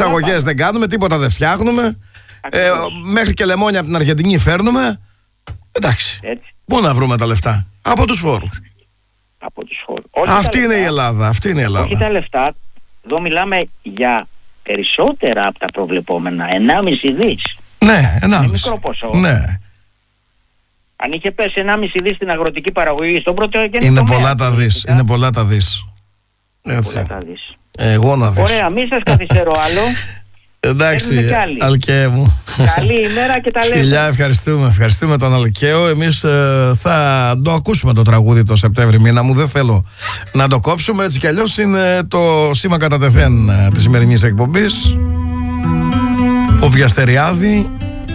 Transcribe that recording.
εξαγωγές δεν κάνουμε, τίποτα δεν φτιάχνουμε. Μέχρι και λεμόνια από την Αργεντινή φέρνουμε. Εντάξει. Έτσι. Πού να βρούμε τα λεφτά? Από τους φόρους. Από τους φόρους. Αυτή είναι η Ελλάδα. Αυτή είναι η Ελλάδα. Όχι τα λεφτά. Εδώ μιλάμε για περισσότερα από τα προβλεπόμενα. 1,5 δις. Ναι, 1,5. Είναι μικρό ποσό. Ναι. Αν είχε πέσει 1,5 δις στην αγροτική παραγωγή, στον πρωτογενή Είναι τομέα, πολλά τα δις. Είναι πολλά τα δις. Έτσι. πολλά τα δις. Εγώ να δεις. Ωραία, μη σας καθυστερώ άλλο. Εντάξει, Αλκέ μου. Καλή ημέρα και τα λέμε. Φιλιά, ευχαριστούμε τον Αλκαίο. Εμείς θα το ακούσουμε το τραγούδι το Σεπτέμβρη μήνα μου. Δεν θέλω να το κόψουμε. Έτσι κι αλλιώς είναι το σήμα κατά τεθέν της σημερινής εκπομπής. Ο Πιαστεριάδη.